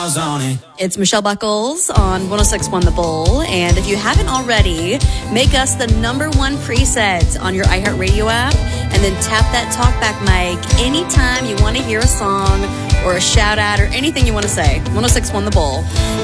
miles on it. It's Michelle Buckles on 106.1 The Bull. And if you haven't already, make us the number one preset on your iHeartRadio app. And then tap that talkback mic anytime you want to hear a song or a shout out or anything you want to say. 106.1 The Bull.